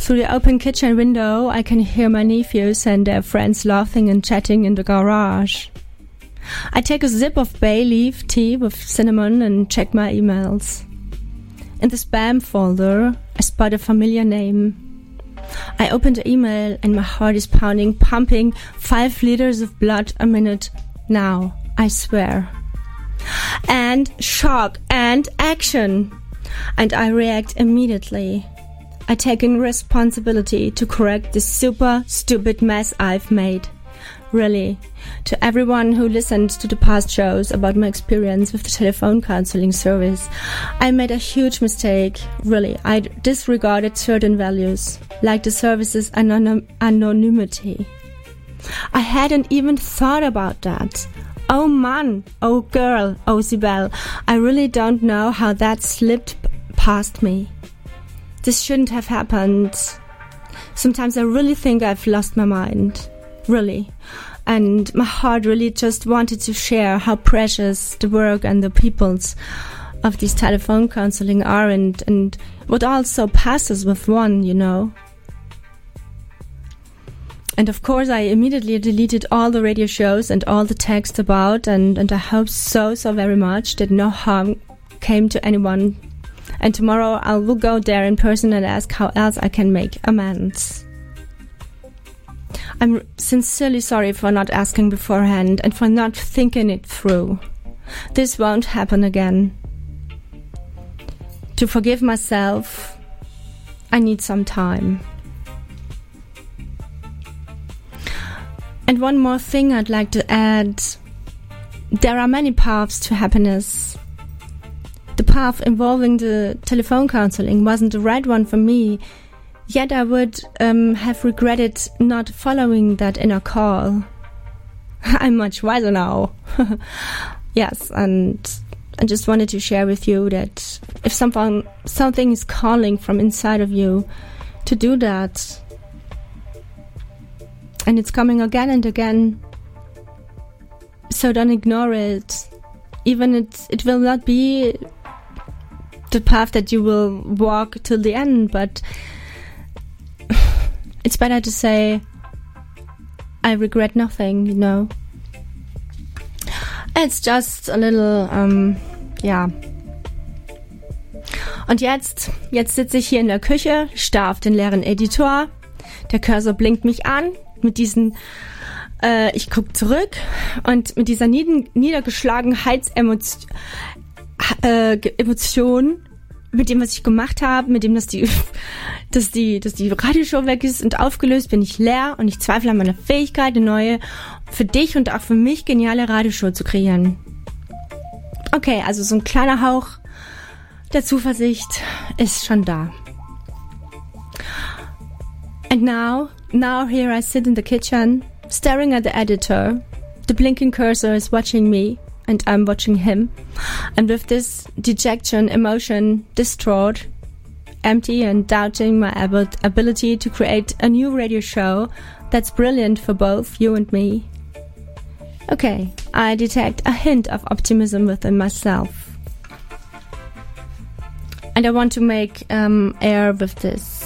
Through the open kitchen window, I can hear my nephews and their friends laughing and chatting in the garage. I take a sip of bay leaf tea with cinnamon and check my emails. In the spam folder, I spot a familiar name. I open the email and my heart is pounding, pumping 5 liters of blood a minute now, I swear. And shock and action. And I react immediately. I take in responsibility to correct this super stupid mess I've made. Really, to everyone who listened to the past shows about my experience with the telephone counseling service, I made a huge mistake. Really, I disregarded certain values, like the service's anonymity. I hadn't even thought about that. Oh man, oh girl, oh Sibel, I really don't know how that slipped past me. This shouldn't have happened. Sometimes I really think I've lost my mind. Really. And my heart really just wanted to share how precious the work and the peoples of this telephone counseling are and what also passes with one, you know. And of course I immediately deleted all the radio shows and all the text about and I hope so very much that no harm came to anyone. And tomorrow I will go there in person and ask how else I can make amends. I'm sincerely sorry for not asking beforehand and for not thinking it through. This won't happen again. To forgive myself, I need some time. And one more thing I'd like to add. There are many paths to happiness. The path involving the telephone counseling wasn't the right one for me. Yet I would have regretted not following that inner call. I'm much wiser now. Yes, and I just wanted to share with you that if something is calling from inside of you to do that, and it's coming again and again, so don't ignore it. Even it will not be the path that you will walk till the end, but it's better to say, I regret nothing, you know. It's just a little, ja. Und jetzt sitze ich hier in der Küche, starr auf den leeren Editor. Der Cursor blinkt mich an mit diesen, ich guck zurück und mit dieser Niedergeschlagenheitsemotion, mit dem, was ich gemacht habe, mit dem, dass die Radioshow weg ist und aufgelöst, bin ich leer und ich zweifle an meiner Fähigkeit, eine neue, für dich und auch für mich geniale Radioshow zu kreieren. Okay, also so ein kleiner Hauch der Zuversicht ist schon da. And now here I sit in the kitchen, staring at the editor. The blinking cursor is watching me. And I'm watching him. And with this dejection, emotion, distraught, empty and doubting my ability to create a new radio show that's brilliant for both you and me. Okay, I detect a hint of optimism within myself. And I want to make air with this.